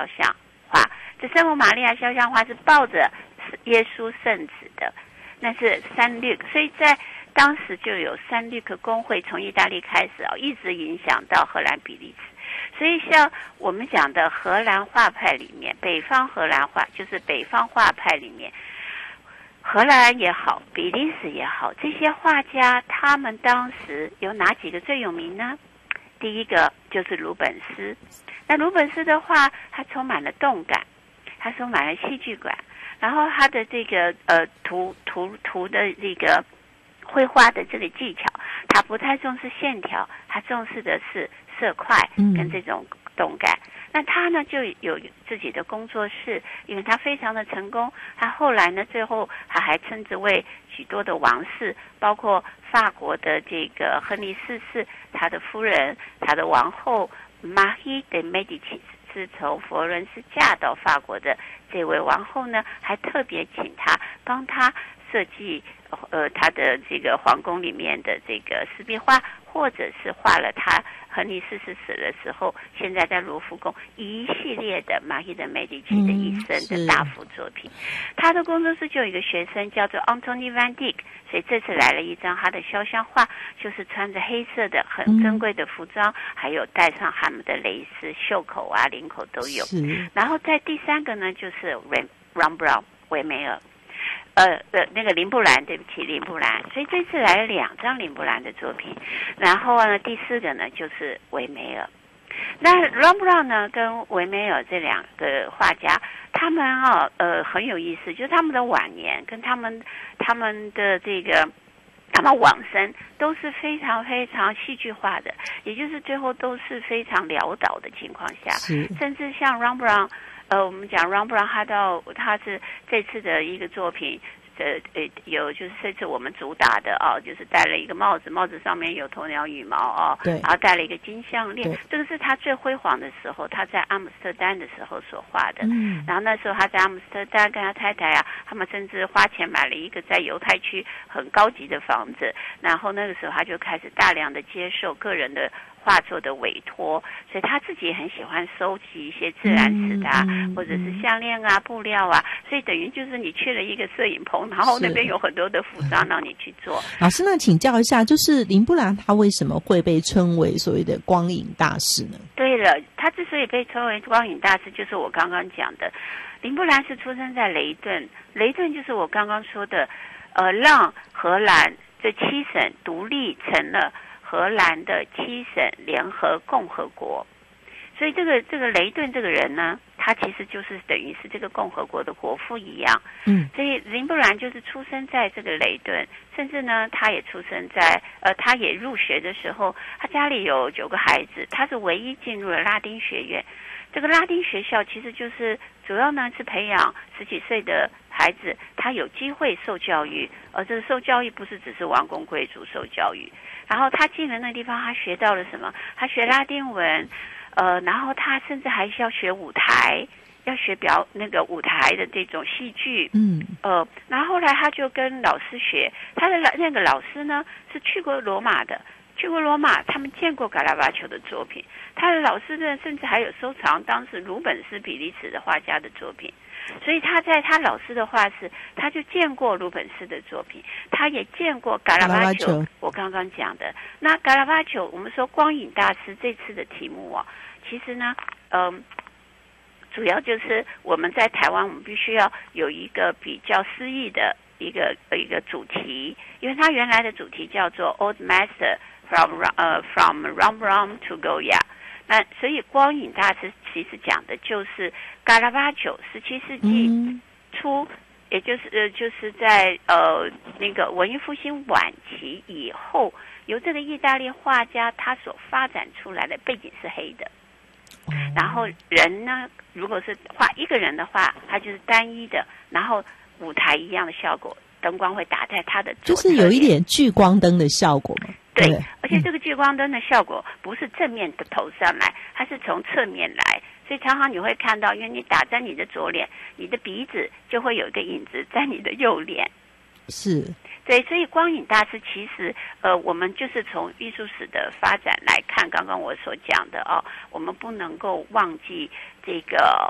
肖像画。这圣母玛利亚肖像画是抱着耶稣圣子的，那是三律，所以在当时就有三律克公会从意大利开始一直影响到荷兰比利时。所以像我们讲的荷兰画派里面，北方荷兰画就是北方画派里面，荷兰也好，比利时也好，这些画家他们当时有哪几个最有名呢？第一个就是鲁本斯。那鲁本斯的画，它充满了动感，它充满了戏剧感，然后它的这个图的这个绘画的这个技巧，它不太重视线条，它重视的是色块跟这种动感。那他呢就有自己的工作室，因为他非常的成功，他后来呢最后他还称之为许多的王室，包括法国的这个亨利四世，他的夫人，他的王后Marie de Medici 是从佛罗伦斯嫁到法国的这位王后呢，还特别请他帮他设计他的这个皇宫里面的这个石壁画，或者是画了他亨利四世死的时候，现在在卢浮宫一系列的玛丽的美第奇的一生的大幅作品。他的工作室就有一个学生叫做 Anthony van Dyck， 所以这次来了一张他的肖像画，就是穿着黑色的很珍贵的服装，还有戴上他们的蕾丝，袖口啊领口都有。然后在第三个呢就是 Rembrandt 维梅尔。那个林布兰，对不起，林布兰。所以这次来了2张林布兰的作品，然后呢，第4个呢就是维梅尔。那 Rembrandt 呢跟维梅尔这2个画家，他们很有意思，就是他们的晚年跟他们的这个他们往生都是非常非常戏剧化的，也就是最后都是非常潦倒的情况下，甚至像 Rembrandt。我们讲 Rembrandt 他是这次的一个作品，有就是这次我们主打的就是戴了一个帽子，帽子上面有鸵鸟羽毛对，然后戴了一个金项链，这个是他最辉煌的时候，他在阿姆斯特丹的时候所画的。然后那时候他在阿姆斯特丹跟他太太他们甚至花钱买了一个在犹太区很高级的房子，然后那个时候他就开始大量的接受个人的画作的委托，所以他自己也很喜欢收集一些自然史的或者是项链布料所以等于就是你去了一个摄影棚，然后那边有很多的服装让你去做。 老师，那请教一下，就是林布兰他为什么会被称为所谓的光影大师呢？ 对了，他之所以被称为光影大师，就是我刚刚讲的，林布兰是出生在雷顿，雷顿就是我刚刚说的让荷兰这7省独立成了荷兰的7省联合共和国。所以这个雷顿这个人呢，他其实就是等于是这个共和国的国父一样。所以林布兰就是出生在这个雷顿，甚至呢他也出生在他也入学的时候，他家里有9个孩子，他是唯一进入了拉丁学院。这个拉丁学校其实就是主要呢是培养10几岁的孩子，他有机会受教育，这个受教育不是只是王公贵族受教育。然后他进了那地方，他学到了什么？他学拉丁文，然后他甚至还是要学舞台，要学那个舞台的这种戏剧。然后后来他就跟老师学，他的那个老师呢是去过罗马的。去过罗马，他们见过卡拉瓦乔的作品，他的老师呢甚至还有收藏当时鲁本斯比利时的画家的作品，所以他在他老师的画室，他就见过鲁本斯的作品，他也见过卡拉瓦乔。我刚刚讲的那卡拉瓦乔，我们说光影大师这次的题目其实呢主要就是我们在台湾，我们必须要有一个比较诗意的一个主题，因为它原来的主题叫做 Old Master from Rembrandt to Goya。那所以光影大师其实讲的就是卡拉瓦乔17世纪初，也就是在那个文艺复兴晚期以后，由这个意大利画家他所发展出来的，背景是黑的。然后人呢，如果是画一个人的话，他就是单一的，然后舞台一样的效果，灯光会打在他的左侧， 就是有一点聚光灯的效果嘛。 对，而且这个聚光灯的效果不是正面的投上来，它是从侧面来，所以常常你会看到，因为你打在你的左脸，你的鼻子就会有一个影子在你的右脸。 是， 对，所以光影大师其实我们就是从艺术史的发展来看，刚刚我所讲的我们不能够忘记这个